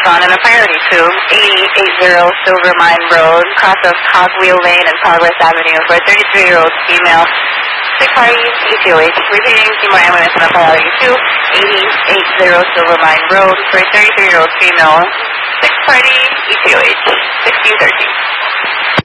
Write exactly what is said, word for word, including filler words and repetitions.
on in a priority two, eighty eighty Silver Mine Road, cross of Cogwheel Lane and Progress Avenue for a thirty-three-year-old female. Six parties, E T O H. Repeating, Seymour ambulance in a priority two, eighty eighty Silver Mine Road for a thirty-three-year-old female. Six party, E T O H, sixteen thirteen.